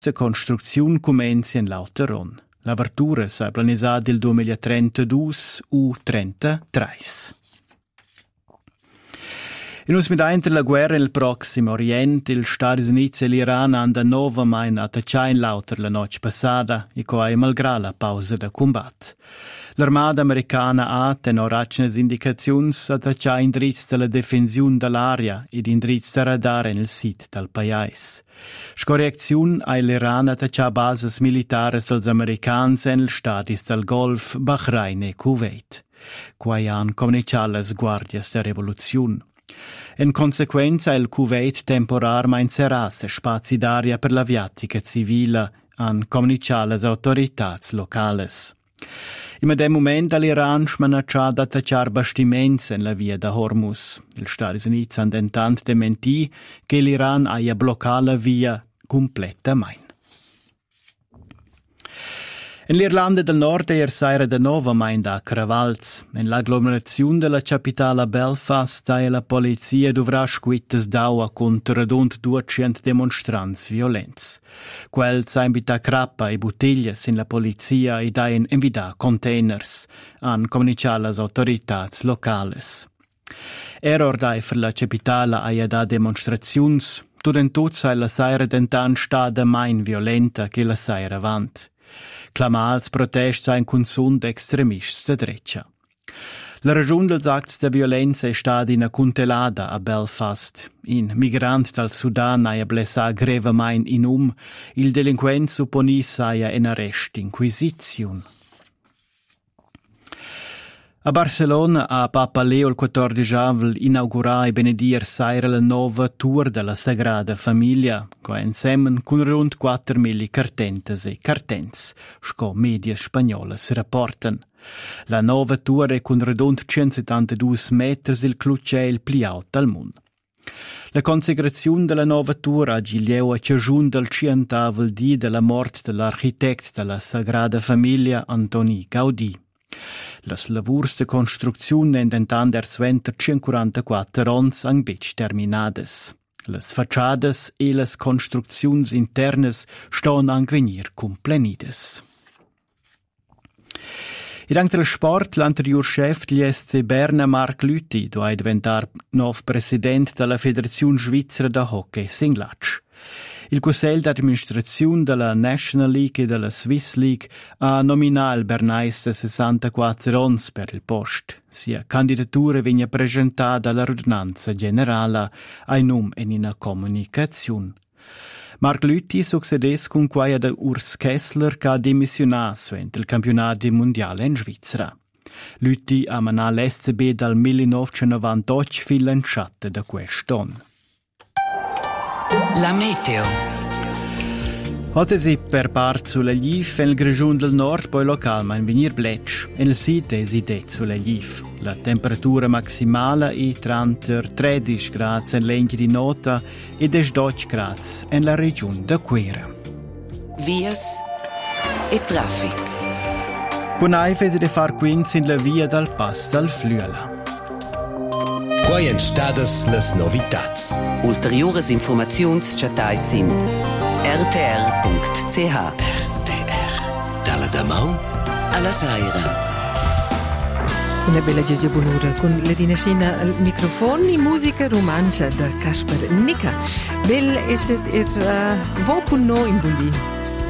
La construzione comincia in Lauteron. L'apertura è planificata il 2032 o 33. In us medai la guerra nel Prossimo Oriente, il Stati Uniti e l'Iran hanno nuovamente attaccato in Lauter la notte passata, e qua malgrado la pausa da combatto. L'armata americana ha, tenor alcune indicazioni, attaccato indirizzi della difensione dell'area ed indirizzi da radar nel sito del paese. Scorreazione ha l'Iran attaccato bases militari dels americani negli stati del Golf, Bahrain e Kuwait. Qua hanno comunicato le guardie della rivoluzione. In conseguenza, il Kuwait temporarmente serrasse spazi d'aria per l'aviatica civile, hanno comunicato le autorità locali. In medem moment l'Iran smanaccià d'attacciare bastimenti in la via da Hormuz. Gli Stati Uniti hanno intanto dementì che l'Iran abbia bloccato la via completamente. In l'Irlanda del Nord saira de novamente a Cravals. In l'agglomerazione della capitale Belfast la polizia dovrà squittas d'aua contro rund 200 demonstranti violenti. Quel s'invita crappa e bottiglie in la polizia e dain invita containers, han comunicato le autorità locali. Error dai per la capitale aia da demonstrazioni, tudentut sai la saira dentan stada main violenta che la saira avant. Clamals protest sein consum d'extremists de dreccia. La ragione dels acts de violenza è stata in contelada a Belfast. In migrant dal Sudan aia blessa grevemein in il delinquent supponis aia en arrest inquisizione. A Barcelona a Papa Leo il 14 avril inaugurà e benedir saira la nova tour della Sagrada Famiglia, co insieme con rund 4.000 cartentes e cartens, sco media spagnola si rapportan. La nova tour è con rund 172 metri il clucciel pli alto al mondo. La consacrazione della nuova tour a Giglio ci aggiunge al 100° di della morte dell'architetto della Sagrada Famiglia Antoni Gaudí. Las lavurs de construzione intentan der 144 ans ang bec terminades. Las fachadas e las construcziuns internas ston ang venir complenides. Ed anche del sport, l'anterior chef dell'SC Berna, Marc Lüthi, doveva diventare nuovo presidente della Federazione Svizzera da Hockey Singlatsch. Il Consiglio d'amministrazione della National League e della Swiss League ha nominato il Bernais de 64 anni per il posto. Sia candidatura viene presentata alla radunanza generale ai nome e in una comunicazione. Marc Lüthi succedesse con quaia da Urs Kessler che ha dimissionato durante il campionato mondiale in Svizzera. Lüthi ha manato l'SCB dal 1998 fino in chat da quest'anno. La meteo. Oggi si per parte sulla Glif e nel Grigion del Nord poi localmente in venir blecch e nel sito esidet sulla Glif. La temperatura maximale è 13 gradi in Lenchi di Nota e 12 gradi nella regione da Quera. Vias e traffic. Con Aife si deve far quinzi in la via dal Pass dal Flüela. Quai en stadas las novitats. Ulteriores informaziuns chatais sin rtr.ch. RTR. Dalla Damau alla Saira. Una bella Giorgia Bonura con la dinascina al microfono e musica romancia da Kasper Nika. Bel eset vo con noi in Bundi.